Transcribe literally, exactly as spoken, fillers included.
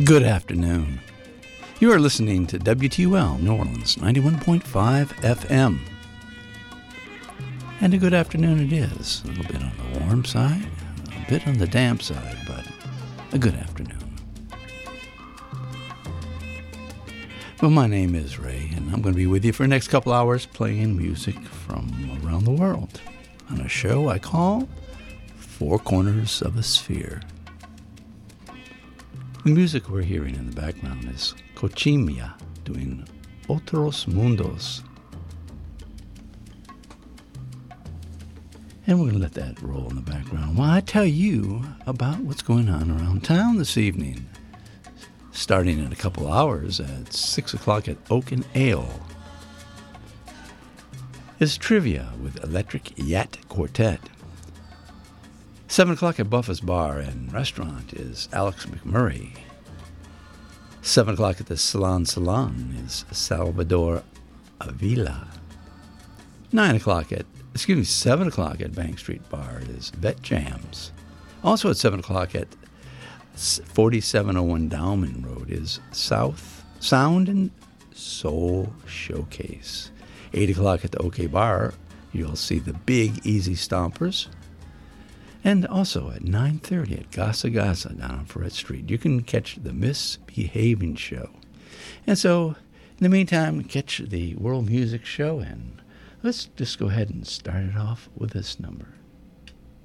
Good afternoon. You are listening to W T U L New Orleans ninety-one point five F M. And a good afternoon it is. A little bit on the warm side, a bit on the damp side, but a good afternoon. Well, my name is Ray, and I'm going to be with you for the next couple hours playing music from around the world on a show I call Four Corners of a Sphere. The music we're hearing in the background is Cochimia doing Otros Mundos. And we're going to let that roll in the background while I tell you about what's going on around town this evening. Starting in a couple hours at six o'clock at Oak and Ale is Trivia with Electric Yat Quartet. seven o'clock at Buffa's Bar and Restaurant is Alex McMurray. seven o'clock at the Salon Salon is Salvador Avila. nine o'clock at, excuse me, seven o'clock at Bank Street Bar is Vet Jams. Also at seven o'clock at forty-seven oh one Dowman Road is South Sound and Soul Showcase. eight o'clock at the OK Bar, you'll see the Big Easy Stompers. And also at nine thirty at Gasa Gasa down on Ferret Street, you can catch the Misbehaving Show. And so, in the meantime, catch the World Music Show, and let's just go ahead and start it off with this number.